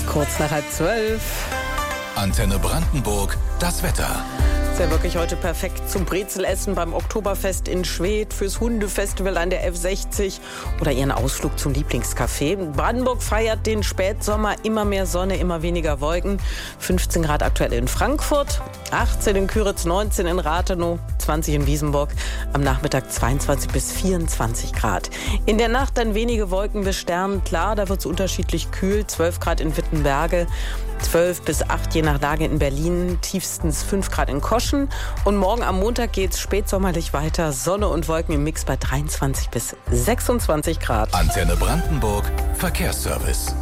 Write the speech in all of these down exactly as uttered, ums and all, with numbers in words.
Kurz nach halb zwölf. Antenne Brandenburg, das Wetter. Ist ja wirklich heute perfekt zum Brezelessen beim Oktoberfest in Schwedt, fürs Hundefestival an der F sechzig oder Ihren Ausflug zum Lieblingscafé. Brandenburg feiert den Spätsommer, immer mehr Sonne, immer weniger Wolken. fünfzehn Grad aktuell in Frankfurt, achtzehn in Küritz, neunzehn in Rathenow, zwanzig in Wiesenburg. Am Nachmittag zweiundzwanzig bis vierundzwanzig Grad. In der Nacht dann wenige Wolken bis Stern. Klar, da wird es unterschiedlich kühl. zwölf Grad in Wittenberge, zwölf bis acht je nach Lage in Berlin, tiefstens fünf Grad in Koschen. Und morgen am Montag geht's spätsommerlich weiter. Sonne und Wolken im Mix bei dreiundzwanzig bis sechsundzwanzig Grad. Antenne Brandenburg, Verkehrsservice.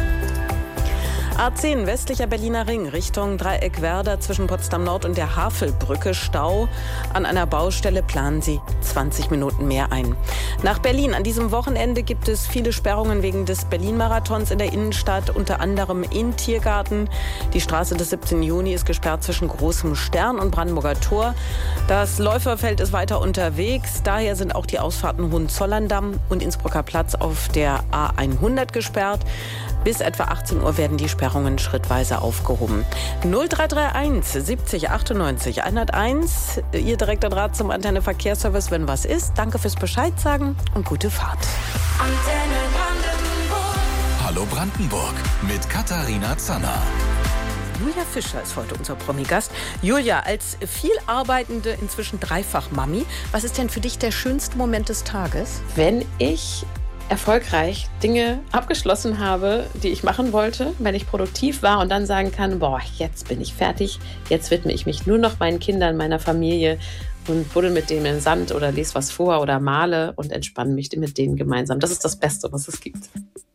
A zehn, westlicher Berliner Ring, Richtung Dreieck Werder zwischen Potsdam Nord und der Havelbrücke. Stau. An einer Baustelle planen Sie zwanzig Minuten mehr ein. Nach Berlin. An diesem Wochenende gibt es viele Sperrungen wegen des Berlin-Marathons in der Innenstadt, unter anderem in Tiergarten. Die Straße des siebzehnten Juni ist gesperrt zwischen Großem Stern und Brandenburger Tor. Das Läuferfeld ist weiter unterwegs. Daher sind auch die Ausfahrten Hohenzollern-Damm und Innsbrucker Platz auf der A hundert gesperrt. Bis etwa achtzehn Uhr werden die Sperrungen schrittweise aufgehoben. null drei drei eins siebzig achtundneunzig hunderteins, Ihr direkter Draht zum Antenne Verkehrsservice, wenn was ist. Danke fürs Bescheid sagen und gute Fahrt. Antenne Brandenburg. Hallo Brandenburg mit Katharina Zanner. Julia Fischer ist heute unser Promi-Gast. Julia, als viel arbeitende, inzwischen Dreifach-Mami, was ist denn für dich der schönste Moment des Tages? Wenn ich erfolgreich Dinge abgeschlossen habe, die ich machen wollte, wenn ich produktiv war und dann sagen kann, boah, jetzt bin ich fertig, jetzt widme ich mich nur noch meinen Kindern, meiner Familie und buddel mit denen im Sand oder lese was vor oder male und entspanne mich mit denen gemeinsam. Das ist das Beste, was es gibt.